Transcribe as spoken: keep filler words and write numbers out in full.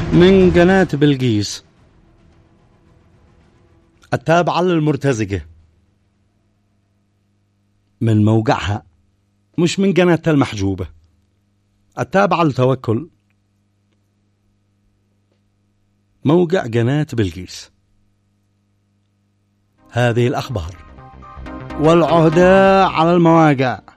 من قناة بلقيس التابعة للمرتزقة، من موقعها، مش من قناة المحجوبة التابعة لتوكل، موقع قناة بلقيس. هذه الأخبار والعهدة على المواقع.